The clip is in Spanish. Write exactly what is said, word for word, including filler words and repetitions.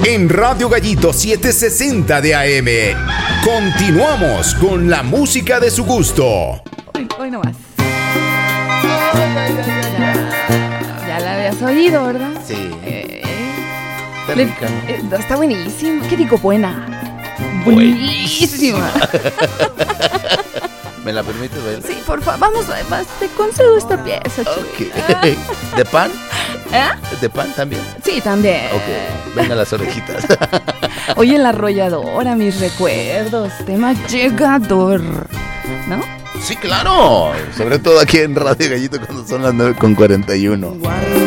en Radio Gallito setecientos sesenta de A M. Continuamos con la música de su gusto. Hoy, hoy nomás. Ya, ya la habías oído, ¿verdad? Sí. Eh, Está le- rica, ¿no? eh, está buenísimo. ¿Qué digo? Buena. Buenísima. ¿Me la permites bailar? Sí, por favor, vamos, vamos, te concedo esta pieza, Chuy. Ok. ¿De pan? ¿Eh? ¿De pan también? Sí, también. Ok. Venga las orejitas. Oye, la arrolladora, mis recuerdos. Tema llegador. ¿No? Sí, claro. Sobre todo aquí en Radio Gallito cuando son las nueve con cuarenta y uno.